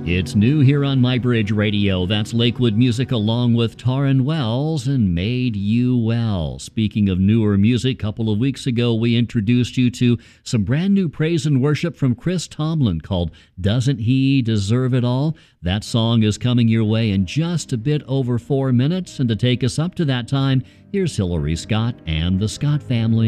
It's new here on My Bridge Radio. That's Lakewood Music along with Taryn Wells and Made You Well. Speaking of newer music, a couple of weeks ago we introduced you to some brand new praise and worship from Chris Tomlin called Doesn't He Deserve It All? That song is coming your way in just a bit over 4 minutes. And to take us up to that time, here's Hillary Scott and the Scott family.